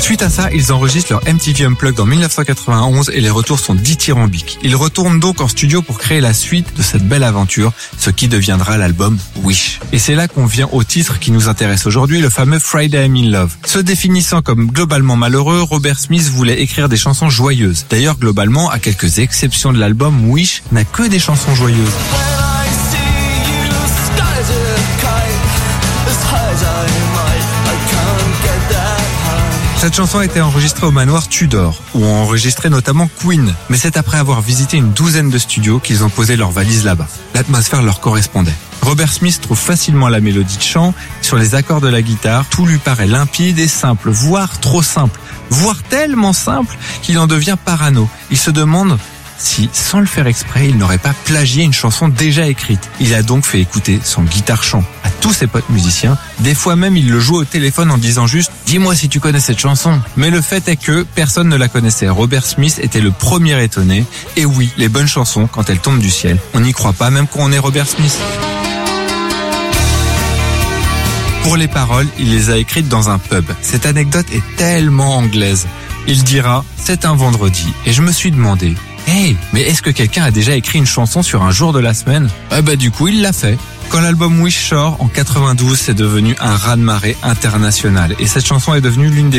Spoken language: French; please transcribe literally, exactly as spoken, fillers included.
Suite à ça, ils enregistrent leur M T V Unplugged en dix-neuf cent quatre-vingt-onze et les retours sont dithyrambiques. Ils retournent donc en studio pour créer la suite de cette belle aventure, ce qui deviendra l'album Wish. Et c'est là qu'on vient au titre qui nous intéresse aujourd'hui, le fameux Friday I'm in Love. Se définissant comme globalement malheureux, Robert Smith voulait écrire des chansons joyeuses. D'ailleurs, globalement, à quelques exceptions de l'album, Wish n'a que des chansons joyeuses. Cette chanson a été enregistrée au manoir Tudor, où ont enregistré notamment Queen. Mais c'est après avoir visité une douzaine de studios qu'ils ont posé leurs valises là-bas. L'atmosphère leur correspondait. Robert Smith trouve facilement la mélodie de chant. Sur les accords de la guitare, tout lui paraît limpide et simple, voire trop simple, voire tellement simple qu'il en devient parano. Il se demande si, sans le faire exprès, il n'aurait pas plagié une chanson déjà écrite. Il a donc fait écouter son guitare-chant à tous ses potes musiciens. Des fois même, il le joue au téléphone en disant juste « Dis-moi si tu connais cette chanson ». Mais le fait est que personne ne la connaissait. Robert Smith était le premier étonné. Et oui, les bonnes chansons, quand elles tombent du ciel, on n'y croit pas, même quand on est Robert Smith. Pour les paroles, il les a écrites dans un pub. Cette anecdote est tellement anglaise. Il dira « C'est un vendredi et je me suis demandé « Hey, mais est-ce que quelqu'un a déjà écrit une chanson sur un jour de la semaine ?» Ah bah du coup, il l'a fait. Quand l'album Wish sort en quatre-vingt-douze, c'est devenu un raz-de-marée international et cette chanson est devenue l'une des